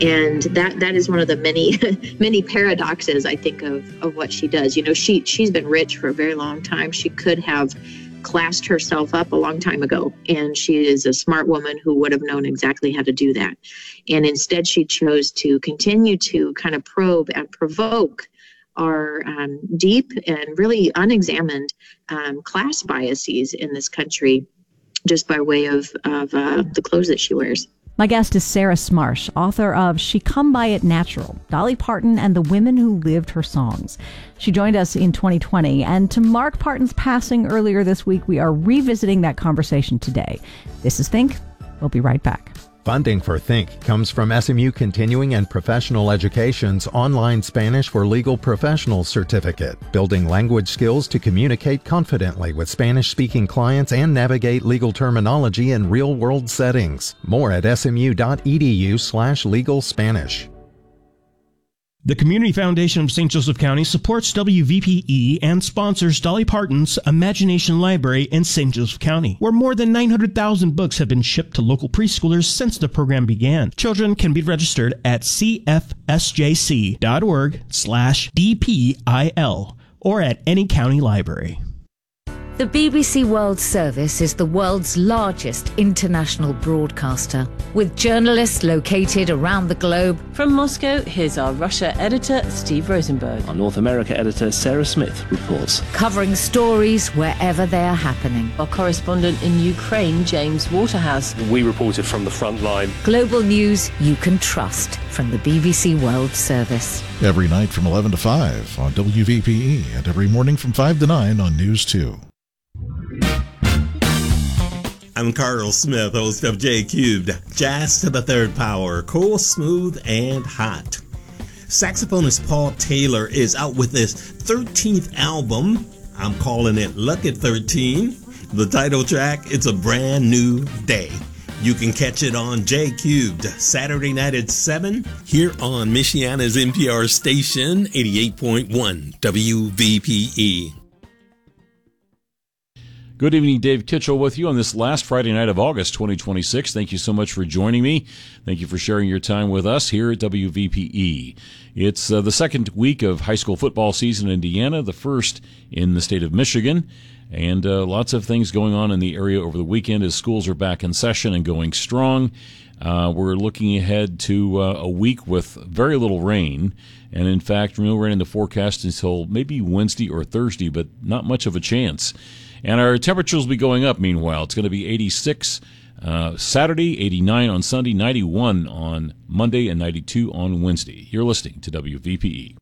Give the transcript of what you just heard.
And that is one of the many, many paradoxes, I think, of what she does. You know, she's been rich for a very long time. She could have classed herself up a long time ago, and she is a smart woman who would have known exactly how to do that. And instead, she chose to continue to kind of probe and provoke our deep and really unexamined class biases in this country, just by way of the clothes that she wears. My guest is Sarah Smarsh, author of She Come By It Natural, Dolly Parton and the Women Who Lived Her Songs. She joined us in 2020, and to mark Parton's passing earlier this week, we are revisiting that conversation today. This is Think. We'll be right back. Funding for Think comes from SMU Continuing and Professional Education's online Spanish for Legal Professionals certificate, building language skills to communicate confidently with Spanish-speaking clients and navigate legal terminology in real-world settings. More at smu.edu/legal Spanish. The Community Foundation of St. Joseph County supports WVPE and sponsors Dolly Parton's Imagination Library in St. Joseph County, where more than 900,000 books have been shipped to local preschoolers since the program began. Children can be registered at cfsjc.org/DPIL or at any county library. The BBC World Service is the world's largest international broadcaster, with journalists located around the globe. From Moscow, here's our Russia editor, Steve Rosenberg. Our North America editor, Sarah Smith, reports. Covering stories wherever they are happening. Our correspondent in Ukraine, James Waterhouse. We reported from the front line. Global news you can trust from the BBC World Service. Every night from 11 to 5 on WVPE, and every morning from 5 to 9 on News 2. I'm Carl Smith, host of J Cubed, Jazz to the Third Power, cool, smooth, and hot. Saxophonist Paul Taylor is out with his 13th album. I'm calling it Luck at 13. The title track, It's a Brand New Day. You can catch it on J Cubed, Saturday night at 7, here on Michiana's NPR station, 88.1 WVPE. Good evening, Dave Kitchell with you on this last Friday night of August 2026. Thank you so much for joining me. Thank you for sharing your time with us here at WVPE. It's the second week of high school football season in Indiana, the first in the state of Michigan, and lots of things going on in the area over the weekend as schools are back in session and going strong. We're looking ahead to a week with very little rain, and in fact, no rain in the forecast until maybe Wednesday or Thursday, but not much of a chance. And our temperatures will be going up, meanwhile. It's going to be 86 Saturday, 89 on Sunday, 91 on Monday, and 92 on Wednesday. You're listening to WVPE.